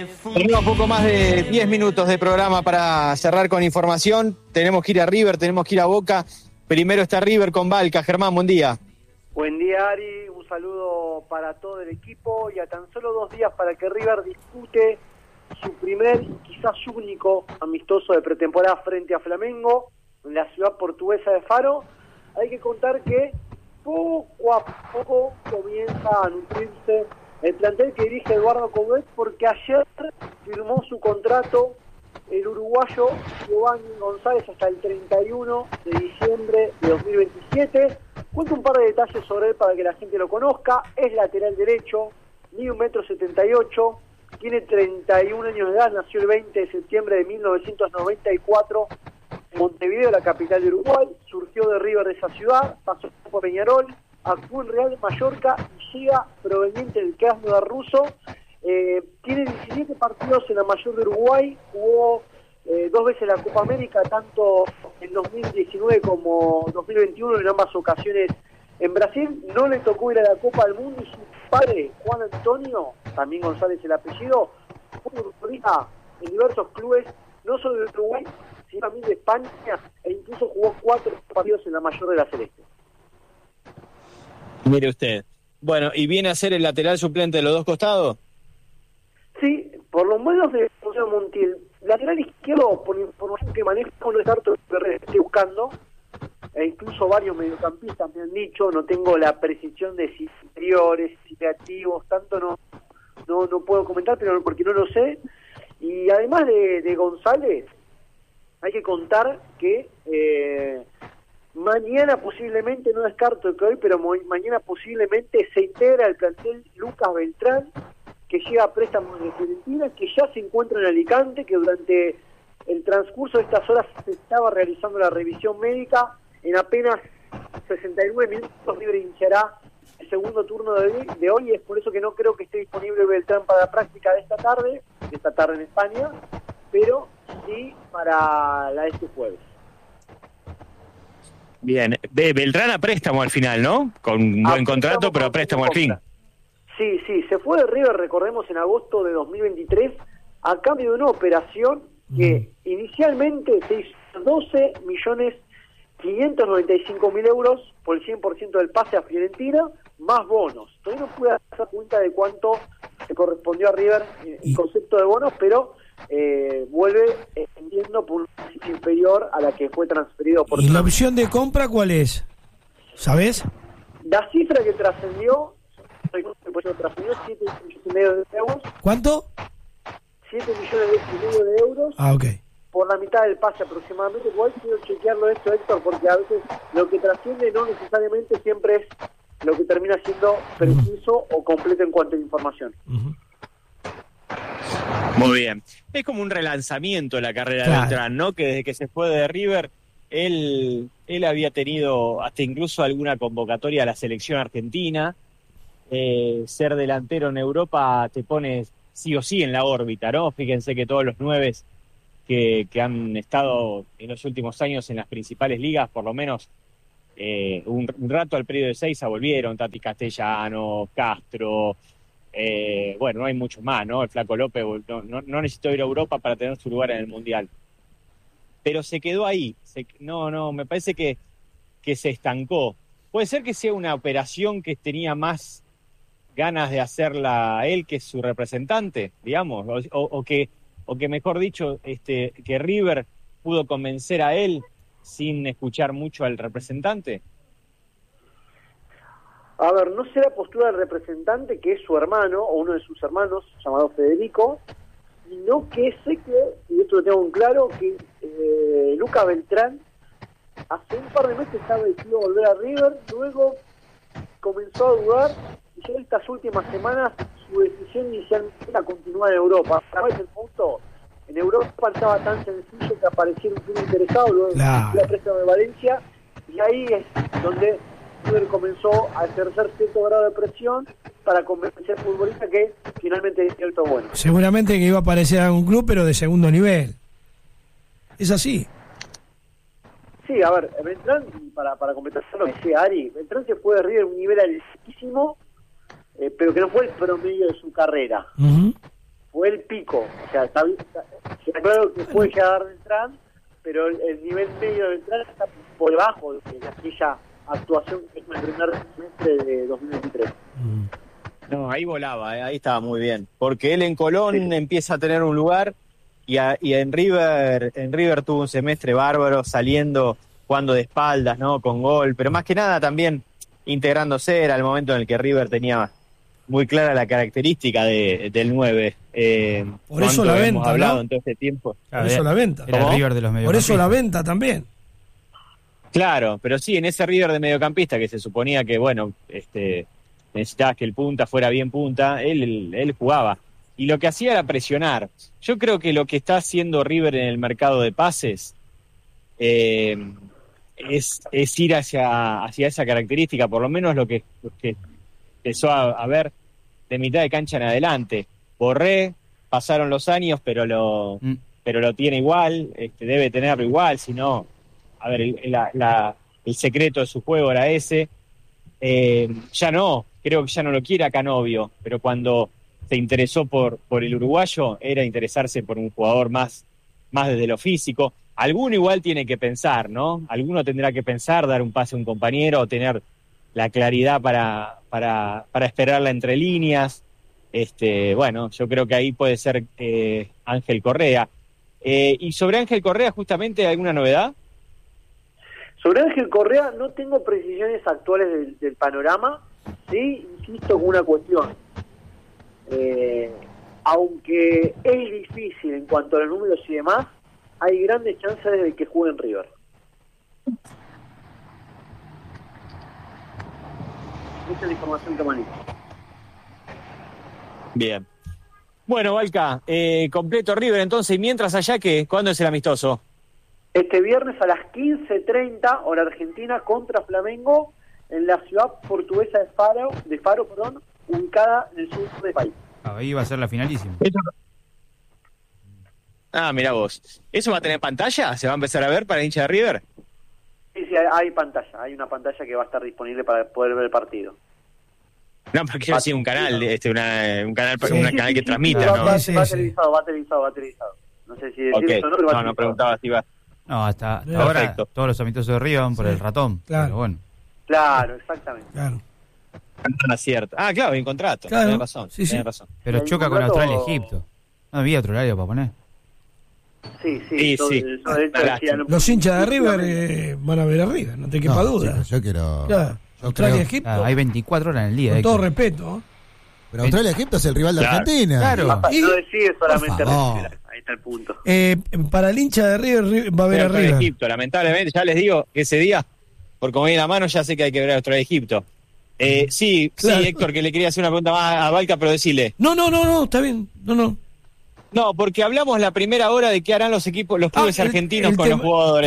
Tenemos poco más de 10 minutos de programa para cerrar con información. Tenemos que ir a River, tenemos que ir a Boca. Primero está River con Balca. Germán, buen día. Buen día, Ari. Un saludo para todo el equipo y a tan solo 2 días para que River dispute su primer y quizás único amistoso de pretemporada frente a Flamengo en la ciudad portuguesa de Faro. Hay que contar que poco a poco comienza a nutrirse el plantel que dirige Eduardo Coudet, porque ayer firmó su contrato el uruguayo Giovanni González hasta el 31 de diciembre de 2027. Cuento un par de detalles sobre él para que la gente lo conozca. Es lateral derecho, mide 1,78 m, tiene 31 años de edad, nació el 20 de septiembre de 1994 en Montevideo, la capital de Uruguay. Surgió de River de esa ciudad, pasó por Peñarol, actuó en Real Mallorca y llega proveniente del Krasnodar ruso. Tiene 17 partidos en la mayor de Uruguay, jugó 2 veces la Copa América, tanto en 2019 como 2021, en ambas ocasiones en Brasil. No le tocó ir a la Copa del Mundo y su padre, Juan Antonio, también González el apellido, fue futbolista en diversos clubes, no solo de Uruguay, sino también de España, e incluso jugó 4 partidos en la mayor de la Celeste. Mire usted. Bueno, ¿y viene a ser el lateral suplente de los dos costados? Sí, por lo menos de José Montiel. Lateral izquierdo, por la información que manejo, no es harto que estoy buscando, e incluso varios mediocampistas me han dicho, no tengo la precisión de si interiores, si creativos, tanto no puedo comentar, pero porque no lo sé. Y además de González, hay que contar que mañana posiblemente, no descarto que hoy, pero mañana posiblemente se integra al plantel Lucas Beltrán, que llega a préstamo de Fiorentina, que ya se encuentra en Alicante, que durante el transcurso de estas horas se estaba realizando la revisión médica. En apenas 69 minutos River iniciará el segundo turno de hoy, y es por eso que no creo que esté disponible Beltrán para la práctica de esta tarde en España, pero sí para la de este jueves. Bien, Beltrán a préstamo al final, ¿no? Con un buen contrato, pero a préstamo al fin. Sí, se fue de River, recordemos, en agosto de 2023, a cambio de una operación que inicialmente se hizo 12.595.000 euros por el 100% del pase a Fiorentina, más bonos. Todavía no pude hacer cuenta de cuánto se correspondió a River en concepto de bonos, pero vuelve, entiendo, por un precio inferior a la que fue transferido por... ¿Y la opción de compra cuál es? ¿Sabes? La cifra que trascendió 7 millones y medio de euros. ¿Cuánto? 7 millones y medio de euros. Ah, ok. Por la mitad del pase aproximadamente. Igual quiero chequearlo esto, Héctor, porque a veces lo que trasciende no necesariamente siempre es lo que termina siendo preciso o completo en cuanto a información. Muy bien. Es como un relanzamiento de la carrera de Beltrán, ¿no? Que desde que se fue de River, él había tenido hasta incluso alguna convocatoria a la selección argentina. Ser delantero en Europa te pone sí o sí en la órbita, ¿no? Fíjense que todos los 9 que han estado en los últimos años en las principales ligas, por lo menos un rato al periodo de Seiza volvieron, Tati Castellano, Castro, bueno, no hay muchos más, ¿no? El Flaco López no necesitó ir a Europa para tener su lugar en el Mundial. Pero se quedó ahí, me parece que se estancó. Puede ser que sea una operación que tenía más ganas de hacerla él que su representante, digamos, o que mejor dicho, que River pudo convencer a él sin escuchar mucho al representante. A ver, no sé la postura del representante, que es su hermano, o uno de sus hermanos, llamado Federico, sino que sé que, y esto lo tengo en claro, que Lucas Beltrán hace un par de meses estaba decidido a volver a River, luego comenzó a dudar, y ya en estas últimas semanas su decisión inicialmente era continuar en Europa. A veces el punto, en Europa estaba tan sencillo que apareciera un club interesado, luego la préstamo de Valencia, y ahí es donde River comenzó a ejercer cierto grado de presión para convencer al futbolista que finalmente es cierto bueno. Seguramente que iba a aparecer algún club, pero de segundo nivel. ¿Es así? Sí, a ver, Beltrán, para completar lo que decía Ari, Beltrán se fue de River a un nivel altísimo, pero que no fue el promedio de su carrera. fue el pico. O sea, está claro que puede llegar Beltrán, pero el nivel medio de Beltrán está por debajo de aquella actuación que fue el primer semestre de 2023. No, ahí volaba, ahí estaba muy bien. Porque él en Colón empieza a tener un lugar y en River tuvo un semestre bárbaro, saliendo, jugando de espaldas, ¿no? Con gol, pero más que nada también integrándose. Era el momento en el que River tenía muy clara la característica del 9. Por eso la venta, hablado ¿no? en todo este tiempo. Por eso la venta. Era el River de los mediocampistas. Por eso la venta también. Claro, pero sí, en ese River de mediocampista que se suponía que, bueno, necesitabas que el punta fuera bien punta, él jugaba. Y lo que hacía era presionar. Yo creo que lo que está haciendo River en el mercado de pases es ir hacia esa característica, por lo menos lo que empezó a ver de mitad de cancha en adelante. Borré, pasaron los años, pero lo tiene igual, debe tenerlo igual, si no, a ver, el secreto de su juego era ese. Ya no, creo que ya no lo quiere a Canovio, pero cuando se interesó por el uruguayo, era interesarse por un jugador más desde lo físico. Alguno igual tiene que pensar, ¿no? Alguno tendrá que pensar, dar un pase a un compañero, o tener la claridad para esperarla entre líneas. Bueno, yo creo que ahí puede ser Ángel Correa. Y sobre Ángel Correa, justamente, ¿alguna novedad? Sobre Ángel Correa no tengo precisiones actuales del panorama. Sí, insisto con una cuestión. Aunque es difícil en cuanto a los números y demás, hay grandes chances de que juegue en River. Esa es la información que manejo. Bien. Bueno, Valca, completo River entonces. Y mientras allá, ¿cuándo es el amistoso? Este viernes a las 15:30, hora argentina, contra Flamengo, en la ciudad portuguesa de Faro, ubicada en el sur del país. Ahí va a ser la finalísima. Mirá vos. ¿Eso va a tener pantalla? ¿Se va a empezar a ver para el hincha de River? Sí, hay pantalla. Hay una pantalla que va a estar disponible para poder ver el partido. No, porque yo decía un canal, un canal que transmita, ¿no? Va televisado. No sé si decirlo o no, pero no preguntaba si va. No, hasta ahora todos los amistosos de River van por el ratón. Claro. Pero bueno. Claro, exactamente. Claro. No es cierto. Claro, en contrato. Claro. Tenés razón. Sí. Tenés razón. Pero choca con Australia y Egipto. No había otro horario para poner. Sí. Los hinchas de River van a ver a River, no te quepa duda. Chicos, yo quiero. Claro. Australia, Egipto. Hay 24 horas en el día. Con todo respeto. Pero Australia, Egipto es el rival de Argentina. Claro. No decide solamente favor. River. Ahí está el punto. Para el hincha de River va a ver a Australia, River. Egipto, lamentablemente, ya les digo que ese día, por como viene la mano, ya sé que hay que ver a Australia, Egipto. Sí, Claro. Héctor, que le quería hacer una pregunta más a Valca, pero decile. No, está bien. No, porque hablamos la primera hora de qué harán los clubes argentinos con los jugadores.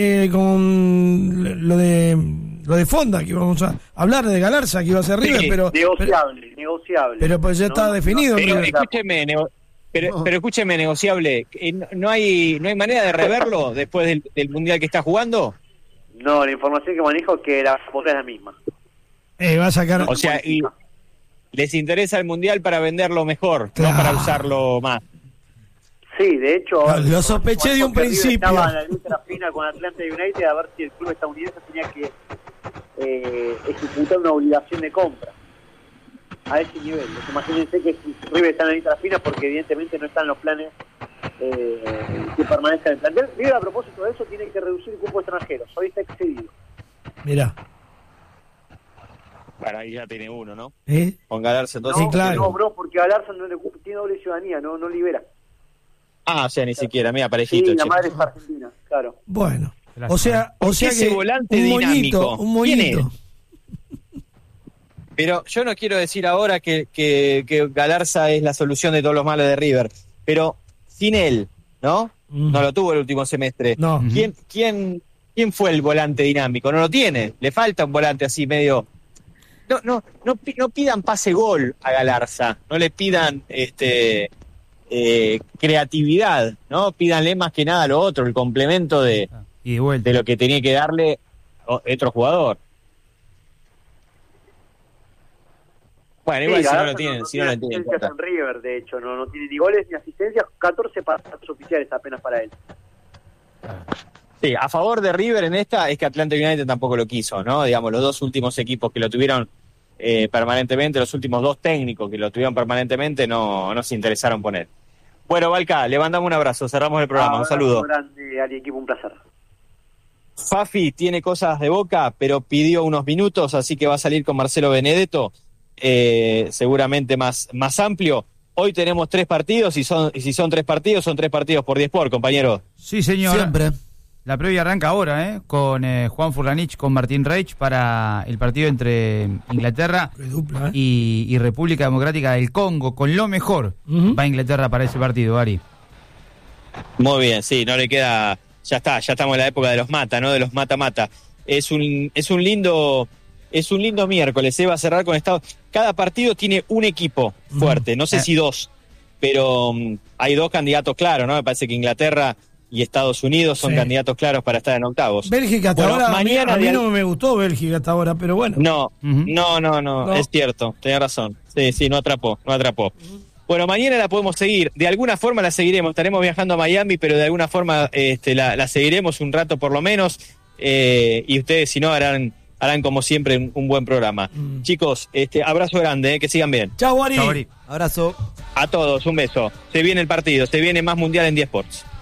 Con lo de Fonda, que vamos a hablar de Galarza, que iba a ser River, pero Negociable. pero pues ya está definido. Pero River. escúcheme, negociable. ¿No hay manera de reverlo después del Mundial que está jugando? No, la información que manejo es que la postura es la misma. Va a sacar. O sea, y les interesa el Mundial para venderlo mejor, Claro. no para usarlo más. Sí, de hecho... Lo sospeché de un principio. Estaba en la letra fina con Atlanta United a ver si el club estadounidense tenía que ejecutar una obligación de compra a ese nivel. Imagínense que si River está en la letra fina porque evidentemente no están los planes que permanezcan en el plantel. River, a propósito de eso, tiene que reducir el cupo extranjero. Hoy está excedido. Mirá. Bueno, ahí ya tiene uno, ¿no? ¿Eh? Con Galarza, entonces. Sí, claro. No, bro, porque Galarza tiene doble ciudadanía, no libera. O sea, ni siquiera, mira, parejito. Sí, la che. madre es argentina, claro. Bueno. O sea Ese que volante un dinámico, moñito. Pero yo no quiero decir ahora que Galarza es la solución de todos los males de River, pero sin él, ¿no? No lo tuvo el último semestre. No. ¿Quién fue el volante dinámico? No lo tiene. Le falta un volante así medio... No pidan pase gol a Galarza, no le pidan creatividad, ¿no? Pídanle más que nada lo otro, el complemento de lo que tenía que darle otro jugador. Bueno, igual Sí, si no Galarza lo tienen, no si no lo tiene tienen. asistencias en River, de hecho, no tiene ni goles ni asistencias, 14 pasos oficiales apenas para él. Sí, a favor de River en esta es que Atlanta United tampoco lo quiso, ¿no? Digamos, los dos últimos equipos que lo tuvieron permanentemente, los últimos dos técnicos que lo tuvieron permanentemente no se interesaron poner. Bueno, Valca, le mandamos un abrazo, cerramos el programa, un saludo. Grande, Ali, equipo, un placer. Fafi tiene cosas de Boca, pero pidió unos minutos, así que va a salir con Marcelo Benedetto, seguramente más amplio. Hoy tenemos 3 partidos, y si son 3 partidos, son 3 partidos por 10 por, compañero. Sí, señor. Siempre. La previa arranca ahora, con Juan Furlanich, con Martín Reich, para el partido entre Inglaterra y República Democrática del Congo. Con lo mejor va Inglaterra para ese partido, Ari. Muy bien, sí, no le queda... Ya estamos en la época de los mata, ¿no? De los mata-mata. Es un lindo miércoles, va a cerrar con Estados... Cada partido tiene un equipo fuerte, no sé si 2, pero hay 2 candidatos claros, ¿no? Me parece que Inglaterra y Estados Unidos son candidatos claros para estar en octavos. Bélgica hasta ahora, mañana a mí no me gustó Bélgica hasta ahora, pero bueno. No, es cierto, tenés razón. Sí, no atrapó. Bueno, mañana la podemos seguir, de alguna forma la seguiremos, estaremos viajando a Miami, pero de alguna forma la seguiremos un rato por lo menos, y ustedes si no harán como siempre un buen programa. Chicos, abrazo grande, que sigan bien. Chau, Ari. Abrazo. A todos, un beso. Se viene el partido, se viene más Mundial en 10 Sports.